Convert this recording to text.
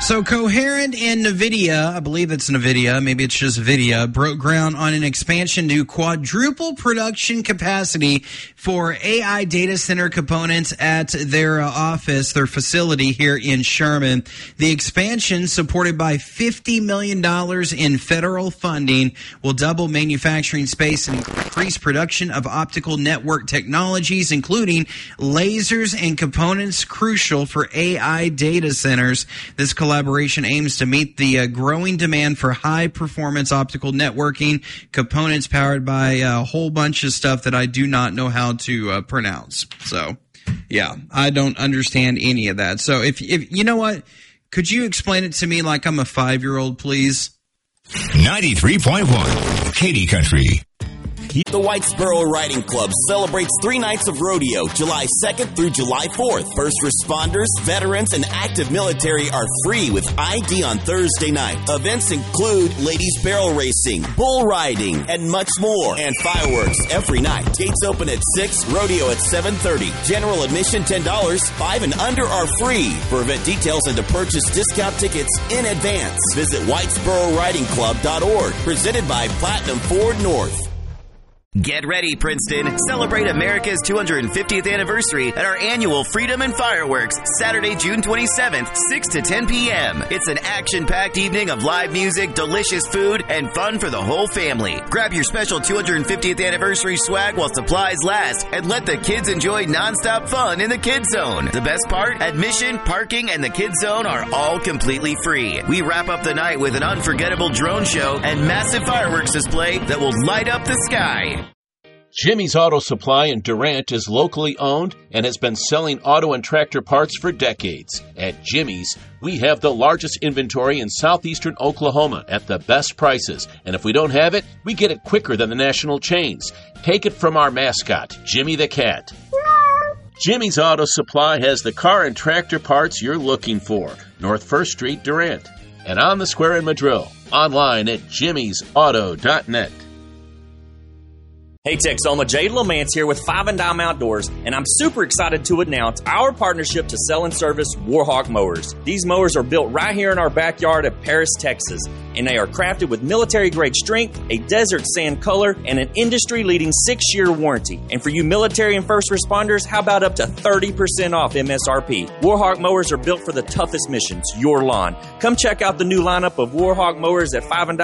So Coherent and NVIDIA, I believe it's NVIDIA, maybe it's just NVIDIA, broke ground on an expansion to quadruple production capacity for AI data center components at their their facility here in Sherman. The expansion, supported by $50 million in federal funding, will double manufacturing space and increase production of optical network technologies, including lasers and components crucial for AI data centers. This collaboration aims to meet the growing demand for high-performance optical networking components powered by a whole bunch of stuff that I do not know how to pronounce. So, yeah, I don't understand any of that. So, if you know what, could you explain it to me like I'm a 5-year-old, please? 93.1 Katy Country. The Whitesboro Riding Club celebrates 3 nights of rodeo, July 2nd through July 4th. First responders, veterans, and active military are free with ID on Thursday night. Events include ladies barrel racing, bull riding, and much more. And fireworks every night. Gates open at 6, rodeo at 7:30. General admission $10, 5 and under are free. For event details and to purchase discount tickets in advance, visit WhitesboroRidingClub.org. Presented by Platinum Ford North. Get ready, Princeton. Celebrate America's 250th anniversary at our annual Freedom and Fireworks, Saturday, June 27th, 6 to 10 p.m. It's an action-packed evening of live music, delicious food, and fun for the whole family. Grab your special 250th anniversary swag while supplies last, and let the kids enjoy nonstop fun in the Kids Zone. The best part? Admission, parking, and the Kids Zone are all completely free. We wrap up the night with an unforgettable drone show and massive fireworks display that will light up the sky. Jimmy's Auto Supply in Durant is locally owned and has been selling auto and tractor parts for decades. At Jimmy's, we have the largest inventory in southeastern Oklahoma at the best prices. And if we don't have it, we get it quicker than the national chains. Take it from our mascot, Jimmy the Cat. Jimmy's Auto Supply has the car and tractor parts you're looking for. North 1st Street, Durant. And on the square in Madrill. Online at jimmysauto.net. Hey Texoma, Jay Lamance here with Five and Dime Outdoors, and I'm super excited to announce our partnership to sell and service Warhawk mowers. These mowers are built right here in our backyard at Paris, Texas, and they are crafted with military-grade strength, a desert sand color, and an industry-leading 6-year warranty. And for you military and first responders, how about up to 30% off MSRP? Warhawk mowers are built for the toughest missions, your lawn. Come check out the new lineup of Warhawk mowers at Five and Dime